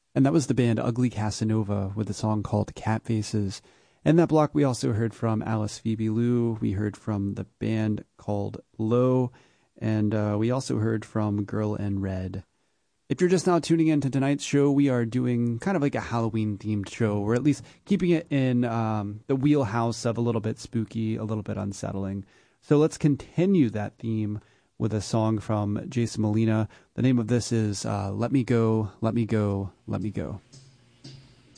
And that was the band Ugly Casanova with a song called Cat Faces. In that block, we also heard from Alice Phoebe Lou. We heard from the band called Low. And we also heard from Girl in Red. If you're just now tuning in to tonight's show, we are doing kind of like a Halloween-themed show, or at least keeping it in the wheelhouse of a little bit spooky, a little bit unsettling. So let's continue that theme with a song from Jason Molina. The name of this is Let Me Go, Let Me Go, Let Me Go.